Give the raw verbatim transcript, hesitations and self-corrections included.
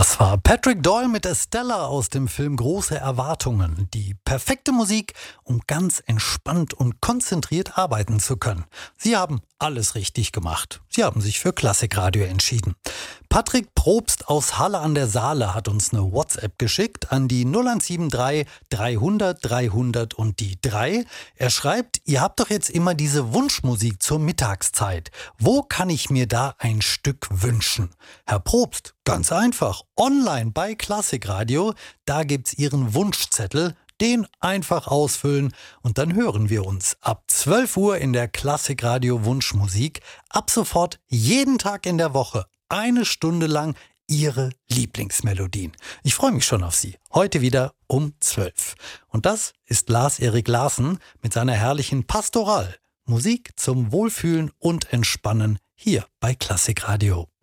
Das war Patrick Doyle mit Estella aus dem Film Große Erwartungen. Die perfekte Musik, um ganz entspannt und konzentriert arbeiten zu können. Sie haben alles richtig gemacht. Sie haben sich für Klassikradio entschieden. Patrick Probst aus Halle an der Saale hat uns eine WhatsApp geschickt an die null eins sieben drei dreihundert dreihundert und die drei. Er schreibt, ihr habt doch jetzt immer diese Wunschmusik zur Mittagszeit. Wo kann ich mir da ein Stück wünschen? Herr Probst, ganz einfach, online bei Klassikradio, da gibt's Ihren Wunschzettel. Den einfach ausfüllen und dann hören wir uns ab zwölf Uhr in der Klassikradio Wunschmusik. Ab sofort jeden Tag in der Woche eine Stunde lang Ihre Lieblingsmelodien. Ich freue mich schon auf Sie. Heute wieder um zwölf. Und das ist Lars-Erik Larsen mit seiner herrlichen Pastoral. Musik zum Wohlfühlen und Entspannen hier bei Klassikradio.